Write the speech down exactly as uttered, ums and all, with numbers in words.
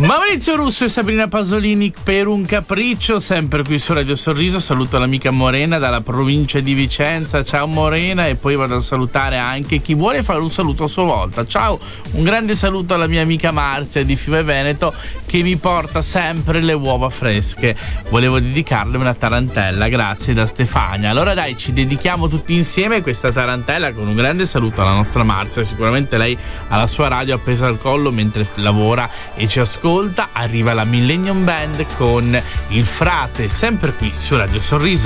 Maurizio Russo e Sabrina Pasolini per un capriccio, sempre qui su Radio Sorriso. Saluto l'amica Morena dalla provincia di Vicenza. Ciao Morena, e poi vado a salutare anche chi vuole fare un saluto a sua volta. Ciao, un grande saluto alla mia amica Marzia di Fiume Veneto, che mi porta sempre le uova fresche. Volevo dedicarle una tarantella, grazie, da Stefania. Allora dai, ci dedichiamo tutti insieme questa tarantella con un grande saluto alla nostra Marzia. Sicuramente lei ha la sua radio appesa al collo mentre lavora e ci ascolta. Arriva la Millennium Band con Il Frate, sempre qui su Radio Sorriso.